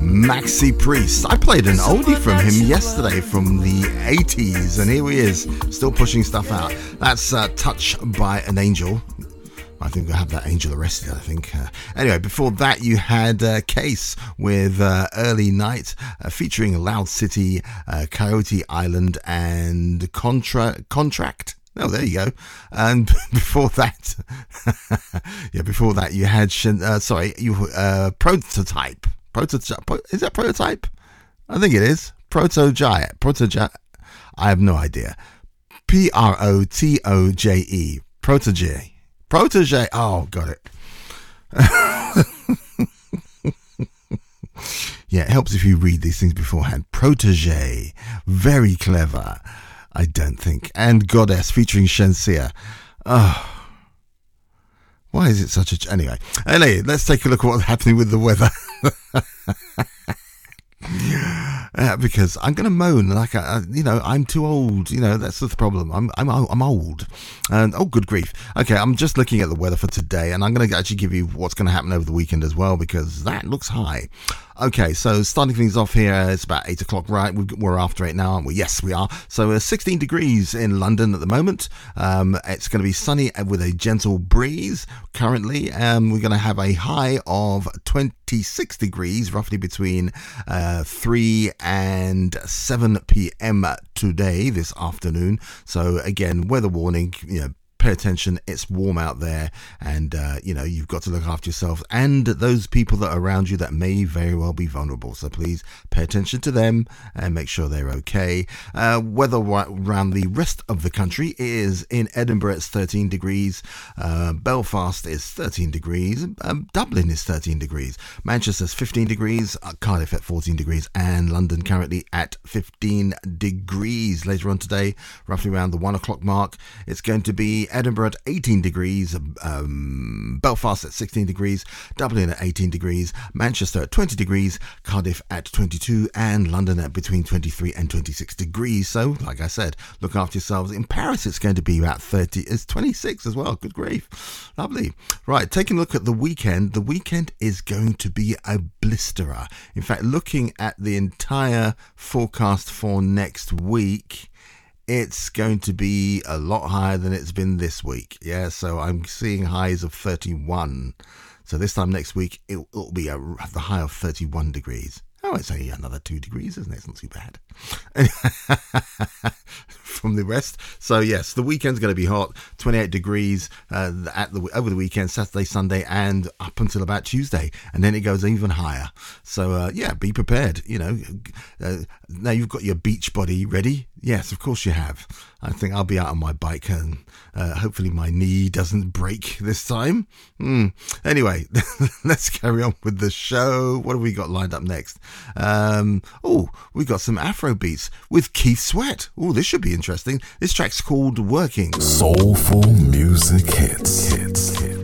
Maxi Priest. I played an oldie from him yesterday from the 80s, and here he is, still pushing stuff out. That's Touch by an Angel. I think we'll have that angel arrested, I think. Anyway, before that, you had Case with Early Night, featuring Loud City, Coyote Island, and Contract. Oh, there you go. And before that, before that, you had Prototype. Is that Prototype? I think it is. Protogyte. I have no idea. Protoje. Protege. Oh, got it. Yeah, it helps if you read these things beforehand. Protege. Very clever, I don't think. And Goddess featuring Shenseea. Oh. Why is it such a... Anyway, let's take a look at what's happening with the weather. Because I'm going to moan like I'm too old. That's the problem. I'm old, and oh, good grief. Okay, I'm just looking at the weather for today, and I'm going to actually give you what's going to happen over the weekend as well, because that looks high. Okay, so starting things off here, it's about 8 o'clock, right? We're after 8 now, aren't we? Yes, we are. So 16 degrees in London at the moment. It's going to be sunny with a gentle breeze currently. We're going to have a high of 26 degrees, roughly between 3 and 7 p.m. today, this afternoon. So again, weather warning, pay attention, it's warm out there, and you've got to look after yourself and those people that are around you that may very well be vulnerable, so please pay attention to them and make sure they're okay. Weather around the rest of the country is in Edinburgh, it's 13 degrees, Belfast is 13 degrees, Dublin is 13 degrees, Manchester's 15 degrees, Cardiff at 14 degrees, and London currently at 15 degrees. Later on today, roughly around the 1 o'clock mark, it's going to be Edinburgh at 18 degrees, Belfast at 16 degrees, Dublin at 18 degrees, Manchester at 20 degrees, Cardiff at 22, and London at between 23 and 26 degrees. So, like I said, look after yourselves. In Paris, it's going to be about 30. It's 26 as well. Good grief. Lovely. Right, taking a look at the weekend. The weekend is going to be a blisterer. In fact, looking at the entire forecast for next week, it's going to be a lot higher than it's been this week. Yeah, so I'm seeing highs of 31. So this time next week, it'll be the high of 31 degrees. Oh, it's only another 2 degrees, isn't it? It's not too bad. From the rest. So yes, the weekend's going to be hot. 28 degrees over the weekend, Saturday, Sunday, and up until about Tuesday, and then it goes even higher. So be prepared. Now you've got your beach body ready. Yes, of course you have. I think I'll be out on my bike, and hopefully my knee doesn't break this time. Anyway, let's carry on with the show. What have we got lined up next? We got some Afro beats with Keith Sweat. Oh, this should be interesting. This track's called Working. Soulful music hits.